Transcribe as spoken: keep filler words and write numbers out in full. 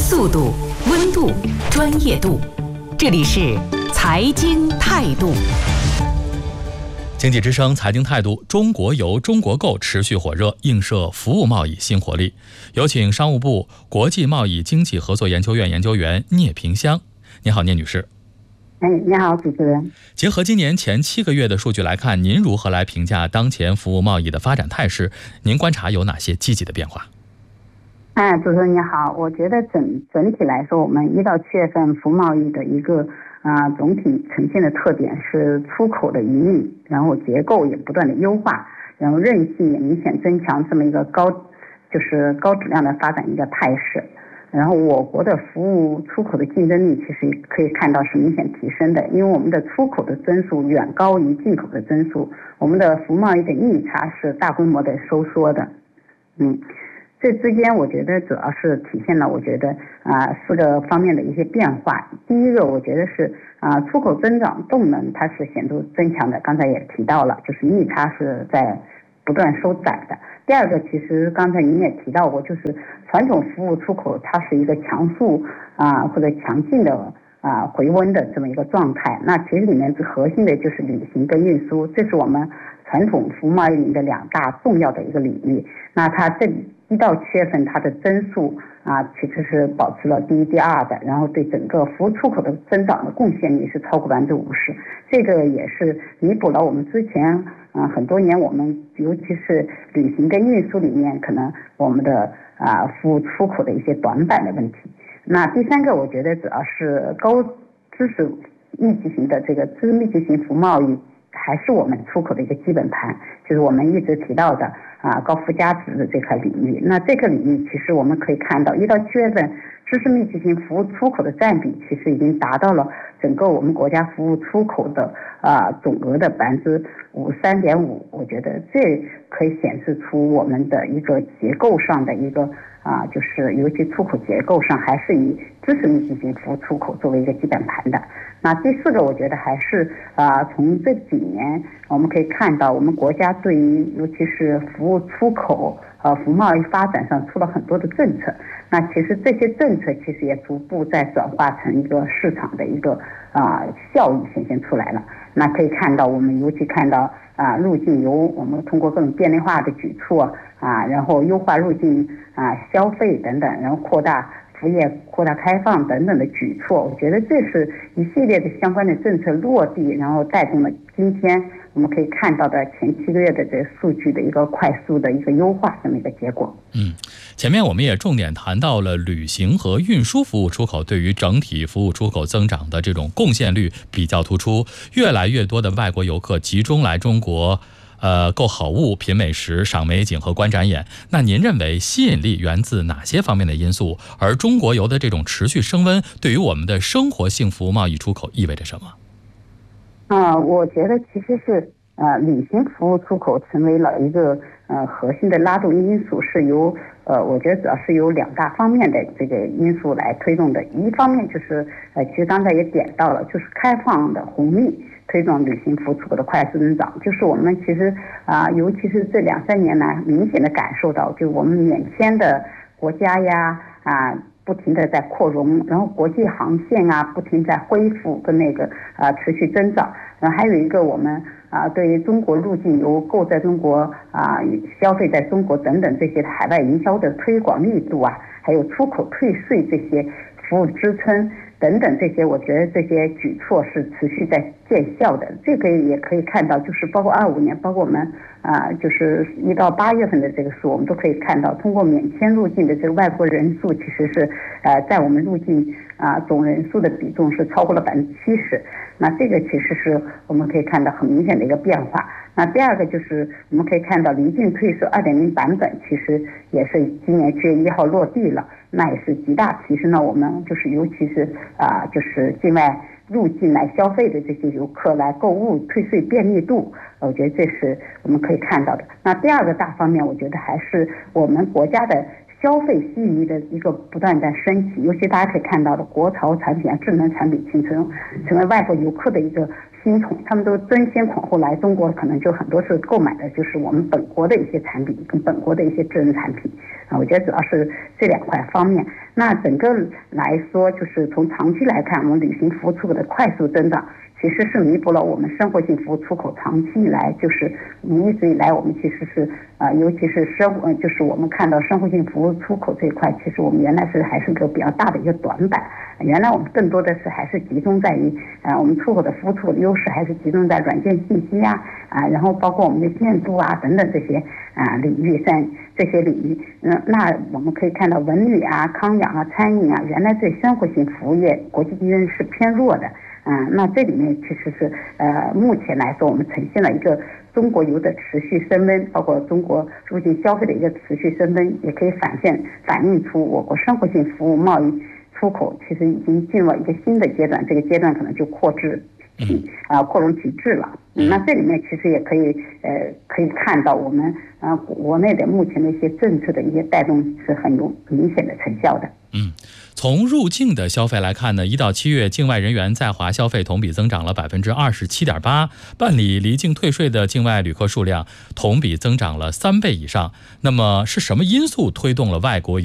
速度、温度、专业度，这里是财经态度。 经济之声财经态度，中国油、中国购持续火热，映射服务贸易新活力。有请商务部国际贸易经济合作研究院研究员聂平香。你好，聂女士。 哎，你好，主持人。 结合今年前七个月的数据来看，您如何来评价当前服务贸易的发展态势？您观察有哪些积极的变化？ 哎，主持人你好，我觉得整整体来说，我们一到七月份服务贸易的一个啊、呃、总体呈现的特点是出口的盈利，然后结构也不断的优化，然后韧性也明显增强，这么一个高就是高质量的发展一个态势。然后我国的服务出口的竞争力其实可以看到是明显提升的，因为我们的出口的增速远高于进口的增速，我们的服务贸易的逆差是大规模的收缩的。嗯。这之间我觉得主要是体现了我觉得啊、呃、四个方面的一些变化。第一个我觉得是啊、呃、出口增长动能它是显著增强的，刚才也提到了，就是逆差是在不断收窄的。第二个其实刚才您也提到过，就是传统服务出口它是一个强速啊、呃、或者强劲的啊、呃、回温的这么一个状态，那其实里面最核心的就是旅行跟运输，这是我们传统服务贸易里的两大重要的一个领域。那它这一到七月份它的增速啊其实是保持了第一第二的，然后对整个服务出口的增长的贡献力是超过百分之五十，这个也是弥补了我们之前啊很多年我们尤其是旅行跟运输里面可能我们的啊服务出口的一些短板的问题。那第三个我觉得主要是高知识密集型的这个知识密集型服务贸易还是我们出口的一个基本盘，就是我们一直提到的啊高附加值的这块领域。那这个领域其实我们可以看到，一到七月份知识密集型服务出口的占比其实已经达到了整个我们国家服务出口的啊总额的百分之五十三点五。我觉得这可以显示出我们的一个结构上的一个啊，就是尤其出口结构上还是以知识密集型服务出口作为一个基本盘的。那第四个我觉得还是啊，从这几年我们可以看到我们国家对于尤其是服务出口呃服务贸易发展上出了很多的政策，那其实这些政策其实也逐步在转化成一个市场的一个啊效益显现出来了。那可以看到我们尤其看到啊入境游，我们通过各种便利化的举措啊，然后优化入境啊消费等等，然后扩大服务业扩大开放等等的举措，我觉得这是一系列的相关的政策落地，然后带动了今天我们可以看到的前七个月的这个数据的一个快速的一个优化这么一个结果。 嗯，前面我们也重点谈到了旅行和运输服务出口对于整体服务出口增长的这种贡献率比较突出，越来越多的外国游客集中来中国呃，购好物、品美食、赏美景和观展演。那您认为吸引力源自哪些方面的因素？而中国游的这种持续升温，对于我们的生活性服务贸易出口意味着什么？ 啊、呃，我觉得其实是呃，旅行服务出口成为了一个呃核心的拉动因素，是由呃，我觉得主要是由两大方面的这个因素来推动的。一方面就是呃，其实刚才也点到了，就是开放的红利推动旅行服务出口的快速增长。就是我们其实啊、呃，尤其是这两三年来明显的感受到，就我们免签的国家呀啊。呃不停的在扩容，然后国际航线啊不停在恢复跟那个啊、呃、持续增长，然后还有一个我们啊、呃、对于中国入境游、购在中国啊、呃、消费在中国等等这些海外营销的推广力度啊，还有出口退税这些服务支撑等等这些，我觉得这些举措是持续在见效的。这个也可以看到，就是包括二五年，包括我们啊、呃，就是一到八月份的这个数，我们都可以看到，通过免签入境的这个外国人数，其实是呃在我们入境啊、呃、总人数的比重是超过了百分之七十。那这个其实是我们可以看到很明显的一个变化。那第二个就是我们可以看到离境退税 二点零 版本其实也是今年七月一号落地了，那也是极大提升了我们就是尤其是啊、呃、就是境外入境来消费的这些游客来购物退税便利度，我觉得这是我们可以看到的。那第二个大方面，我觉得还是我们国家的消费吸引力的一个不断在升级，尤其大家可以看到的国潮产品啊、智能产品形成成为外国游客的一个新宠，他们都争先恐后来中国，可能就很多是购买的就是我们本国的一些产品跟本国的一些智能产品啊，我觉得主要是这两块方面。 那整个来说，就是从长期来看，我们旅行服务出口的快速增长，其实是弥补了我们生活性服务出口长期以来就是一直以来我们其实是呃，尤其是生呃，就是我们看到生活性服务出口这一块，其实我们原来是还是个比较大的一个短板。原来我们更多的是还是集中在于呃，我们出口的服务出口的优势还是集中在软件信息啊啊，然后包括我们的建筑啊等等这些啊领域上这些领域。嗯，那我们可以看到文旅啊、康养啊、餐饮啊，原来对生活性服务业国际竞争是偏弱的。嗯，那这里面其实是呃，目前来说我们呈现了一个中国游的持续升温，包括中国入境消费的一个持续升温，也可以反现反映出我国生活性服务贸易出口其实已经进入了一个新的阶段，这个阶段可能就扩至体啊、呃、扩容体制了。嗯，那这里面其实也可以呃可以看到我们呃国内的目前的一些政策的一些带动是很有明显的成效的。 嗯，从入境的消费来看呢，一到七月境外人员在华消费同比增长了百分之二十七点八，办理离境退税的境外旅客数量同比增长了三倍以上。那么是什么因素推动了外国游